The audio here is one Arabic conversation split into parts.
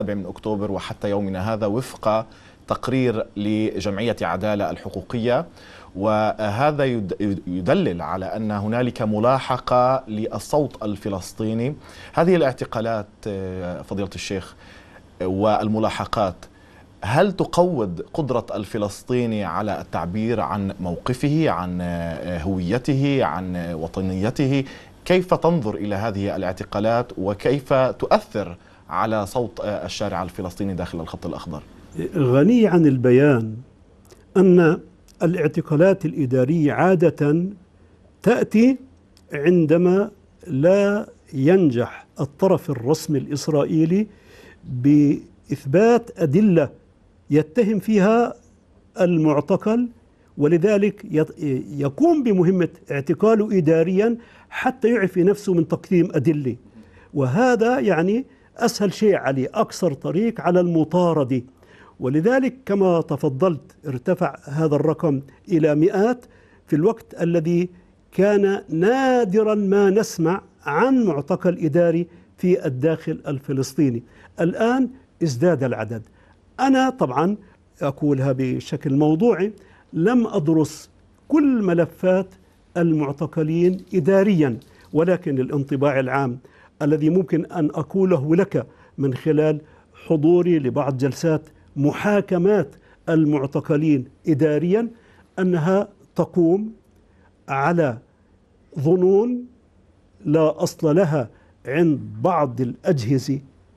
من أكتوبر وحتى يومنا هذا وفق تقرير لجمعية عدالة الحقوقية، وهذا يدلل على أن هنالك ملاحقة للصوت الفلسطيني. هذه الاعتقالات فضيلة الشيخ والملاحقات هل تقوض قدرة الفلسطيني على التعبير عن موقفه، عن هويته، عن وطنيته؟ كيف تنظر إلى هذه الاعتقالات وكيف تؤثر على صوت الشارع الفلسطيني داخل الخط الأخضر؟ غني عن البيان أن الاعتقالات الإدارية عادة تأتي عندما لا ينجح الطرف الرسمي الإسرائيلي بإثبات أدلة يتهم فيها المعتقل، ولذلك يقوم بمهمة اعتقاله إداريا حتى يعفي نفسه من تقديم أدلة، وهذا يعني أسهل شيء عليه، أقصر طريق على المطاردة. ولذلك كما تفضلت ارتفع هذا الرقم إلى مئات في الوقت الذي كان نادرا ما نسمع عن معتقل إداري في الداخل الفلسطيني. الآن ازداد العدد. أنا طبعا أقولها بشكل موضوعي، لم أدرس كل ملفات المعتقلين إداريا، ولكن الانطباع العام الذي ممكن أن أقوله لك من خلال حضوري لبعض جلسات محاكمات المعتقلين إداريا أنها تقوم على ظنون لا أصل لها عند بعض الأجهزة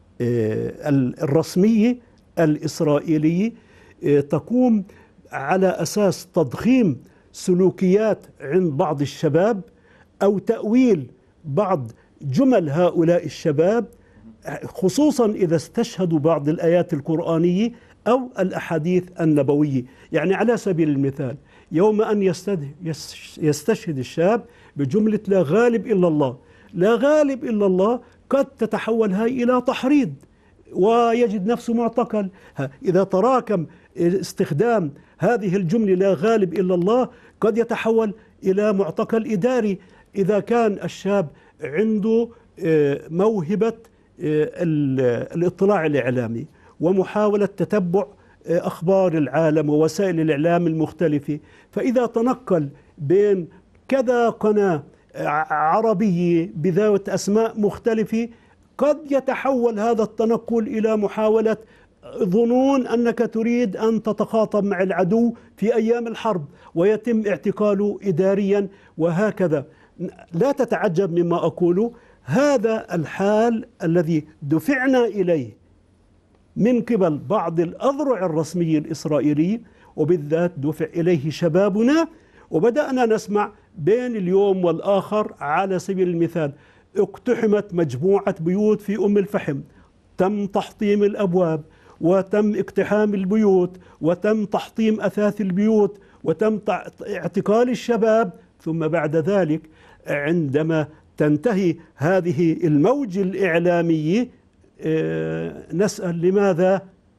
الرسمية الإسرائيلية، تقوم على أساس تضخيم سلوكيات عند بعض الشباب أو تأويل بعض جمل هؤلاء الشباب، خصوصا إذا استشهدوا بعض الآيات القرآنية أو الأحاديث النبوية. يعني على سبيل المثال، يوم أن يستشهد الشاب بجملة لا غالب إلا الله، لا غالب إلا الله قد تتحول هاي إلى تحريض ويجد نفسه معتقل. إذا تراكم استخدام هذه الجملة لا غالب إلا الله قد يتحول إلى معتقل إداري. إذا كان الشاب عنده موهبة الاطلاع الإعلامي ومحاولة تتبع أخبار العالم ووسائل الإعلام المختلفة، فإذا تنقل بين كذا قناة عربية بذات أسماء مختلفة قد يتحول هذا التنقل إلى محاولة ظنون أنك تريد أن تتخاطب مع العدو في أيام الحرب ويتم اعتقاله إداريا، وهكذا. لا تتعجب مما أقوله، هذا الحال الذي دفعنا إليه من قبل بعض الأذرع الرسمية الإسرائيلية، وبالذات دفع إليه شبابنا. وبدأنا نسمع بين اليوم والآخر، على سبيل المثال اقتحمت مجموعة بيوت في أم الفحم، تم تحطيم الأبواب وتم اقتحام البيوت وتم تحطيم أثاث البيوت وتم اعتقال الشباب. ثم بعد ذلك عندما تنتهي هذه الموجة الإعلامية نسأل لماذا،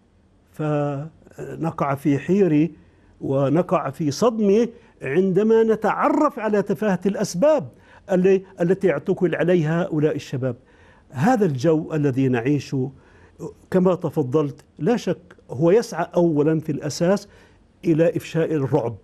فنقع في حيرة ونقع في صدمة عندما نتعرف على تفاهة الأسباب التي اعتقل عليها هؤلاء الشباب. هذا الجو الذي نعيشه كما تفضلت لا شك هو يسعى أولا في الأساس إلى إفشاء الرعب،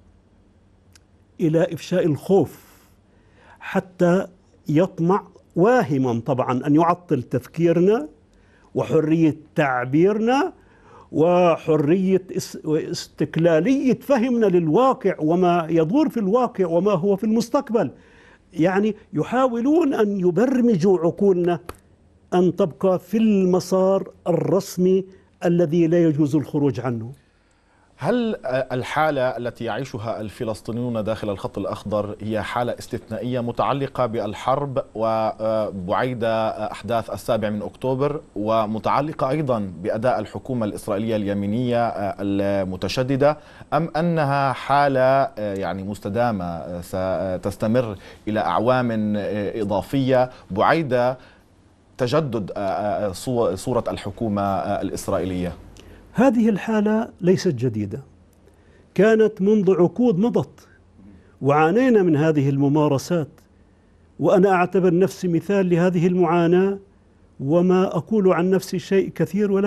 إلى إفشاء الخوف، حتى يطمع واهما طبعا أن يعطل تفكيرنا وحرية تعبيرنا وحرية واستقلالية فهمنا للواقع وما يدور في الواقع وما هو في المستقبل. يعني يحاولون أن يبرمجوا عقولنا أن تبقى في المسار الرسمي الذي لا يجوز الخروج عنه. هل الحالة التي يعيشها الفلسطينيون داخل الخط الأخضر هي حالة استثنائية متعلقة بالحرب وبعيد أحداث 7 من أكتوبر، ومتعلقة أيضا بأداء الحكومة الإسرائيلية اليمينية المتشددة، أم أنها حالة يعني مستدامة ستستمر إلى أعوام إضافية بعيد تجدد صورة الحكومة الإسرائيلية؟ هذه الحالة ليست جديدة، كانت منذ عقود مضت وعانينا من هذه الممارسات، وأنا أعتبر نفسي مثال لهذه المعاناة وما أقول عن نفسي شيء كثير،